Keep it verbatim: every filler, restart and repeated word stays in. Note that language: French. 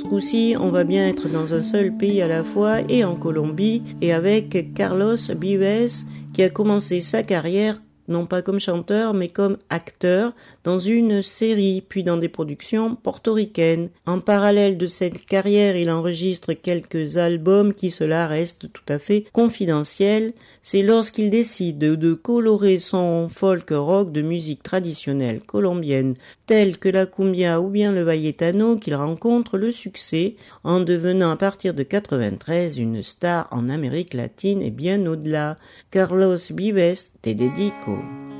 Ce coup-ci, on va bien être dans un seul pays à la fois et en Colombie et avec Carlos Vives qui a commencé sa carrière non pas comme chanteur, mais comme acteur dans une série, puis dans des productions portoricaines. En parallèle de cette carrière, il enregistre quelques albums qui, cela reste tout à fait confidentiel. C'est lorsqu'il décide de colorer son folk rock de musique traditionnelle colombienne, telle que la cumbia ou bien le valletano, qu'il rencontre le succès, en devenant à partir de quatre-vingt-treize une star en Amérique latine et bien au-delà. Carlos Vives, te dedico.